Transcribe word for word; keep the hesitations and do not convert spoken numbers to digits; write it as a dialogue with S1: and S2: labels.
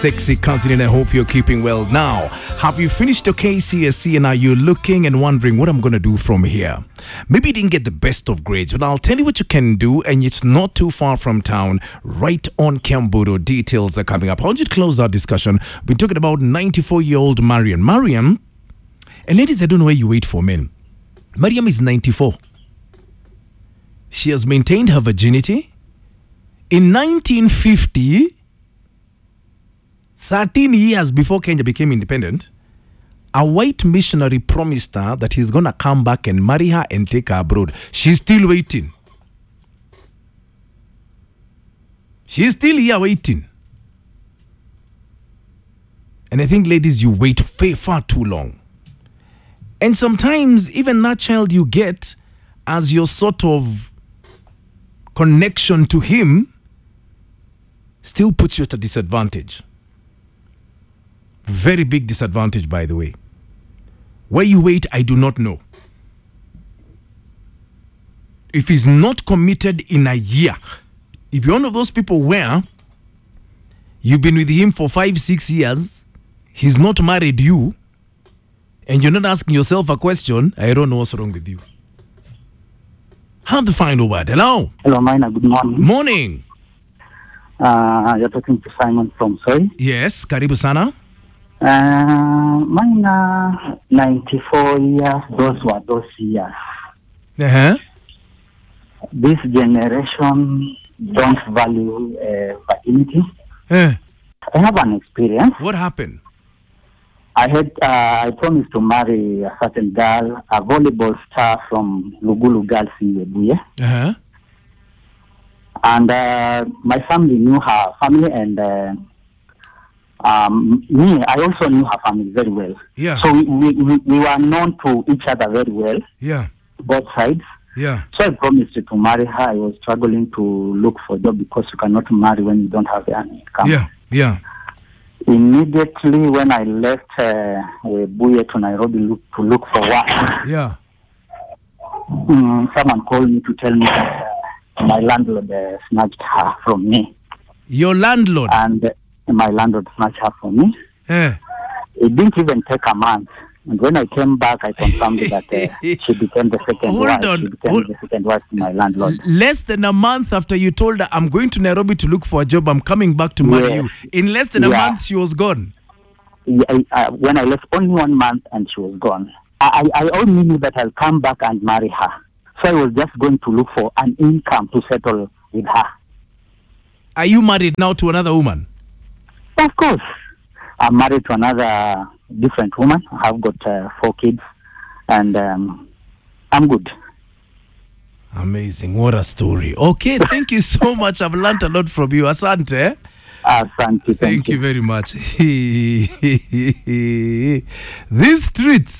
S1: Sexy cousin, and I hope you're keeping well. Now, have you finished your K C S E and are you looking and wondering what I'm going to do from here? Maybe you didn't get the best of grades, but I'll tell you what you can do, and it's not too far from town, right on Kiambudo. Details are coming up. I want you to close our discussion. We've been talking about ninety-four-year-old Mariam. Mariam, and ladies, I don't know where you wait for men. Mariam is ninety-four. She has maintained her virginity. In nineteen fifty... thirteen years before Kenya became independent, a white missionary promised her that he's going to come back and marry her and take her abroad. She's still waiting. She's still here waiting. And I think, ladies, you wait far, far too long. And sometimes even that child you get as your sort of connection to him still puts you at a disadvantage. Very big disadvantage, by the way. Where you wait, I do not know. If he's not committed in a year, if you're one of those people where you've been with him for five, six years, he's not married you, and you're not asking yourself a question, I don't know what's wrong with you. Have the final word. Hello.
S2: Hello, Mina. Good morning.
S1: Morning.
S2: Uh, you're talking to Simon from Soy.
S1: Yes, karibu sana.
S2: Uh, mine are ninety-four years, those were those years.
S1: Uh-huh.
S2: This generation don't value uh, virginity.
S1: Uh,
S2: I have an experience.
S1: what happened?
S2: I had uh, I promised to marry a certain girl, a volleyball star from Lugulu Girls in Webuye.
S1: Uh-huh.
S2: And uh, my family knew her family, and uh, Um, me, I also knew her family very well.
S1: Yeah.
S2: So we, we, we, we were known to each other very well,
S1: Yeah.
S2: both sides. Yeah. So I promised to marry her. I was struggling to look for a job because you cannot marry when you don't have any income.
S1: Yeah. Yeah.
S2: Immediately when I left uh, Webuye to Nairobi look, to look for work,
S1: Yeah.
S2: um, someone called me to tell me that uh, my landlord uh, snatched her from me.
S1: Your landlord?
S2: And uh, my landlord snatched her from me.
S1: Eh.
S2: It didn't even take a month. And when I came back, I confirmed that uh, she became the second
S1: Hold
S2: wife.
S1: on.
S2: She became
S1: Hold-
S2: the second wife to my landlord.
S1: L- less than a month after you told her, I'm going to Nairobi to look for a job, I'm coming back to marry
S2: Yes.
S1: you. In less than a
S2: Yeah.
S1: month, she was gone.
S2: Yeah, I, uh, when I left, only one month and she was gone. I, I, I only knew that I'll come back and marry her. So I was just going to look for an income to settle with her.
S1: Are you married now to another woman?
S2: Of course. I'm married to another different woman. I've got uh, four kids. And um, I'm good.
S1: Amazing. What a story. Okay, thank you so much. I've learned a lot from you. Asante.
S2: Uh, thank you.
S1: Thank you very much. These streets.